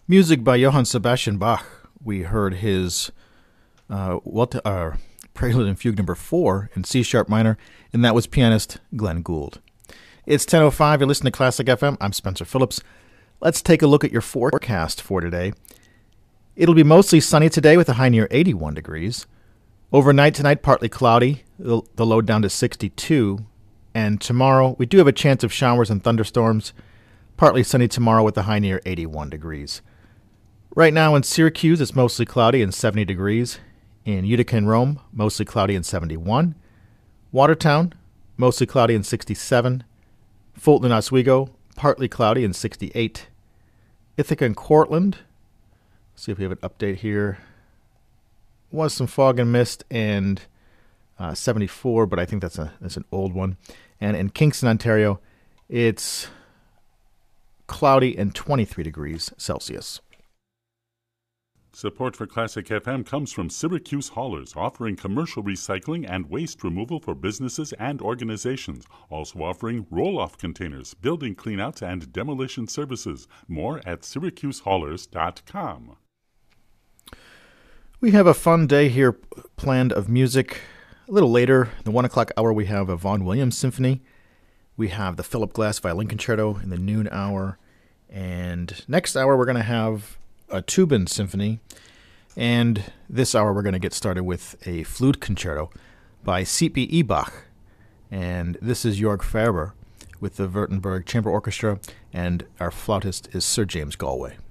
Music by Johann Sebastian Bach. We heard his Prelude and Fugue number 4 in C-sharp minor, and that was pianist Glenn Gould. It's 10:05. You're listening to Classic FM. I'm Spencer Phillips. Let's take a look at your forecast for today. It'll be mostly sunny today with a high near 81 degrees. Overnight tonight, partly cloudy, the low down to 62. And tomorrow, we do have a chance of showers and thunderstorms. Partly sunny tomorrow with a high near 81 degrees. Right now in Syracuse, it's mostly cloudy and 70 degrees. In Utica and Rome, mostly cloudy and 71. Watertown, mostly cloudy and 67. Fulton and Oswego, partly cloudy and 68. Ithaca and Cortland, see if we have an update here. Was some fog and mist and 74, but I think that's an old one. And in Kingston, Ontario, it's cloudy and 23 degrees Celsius. Support for Classic FM comes from Syracuse Haulers, offering commercial recycling and waste removal for businesses and organizations. Also offering roll-off containers, building cleanouts, and demolition services. More at syracusehaulers.com. We have a fun day here planned of music. A little later, the 1 o'clock hour, we have a Vaughan Williams Symphony. We have the Philip Glass Violin Concerto in the noon hour. And next hour, we're going to have a Tubin Symphony. And this hour, we're going to get started with a flute concerto by C.P. Ebach. And this is Jörg Faber with the Württemberg Chamber Orchestra. And our flautist is Sir James Galway.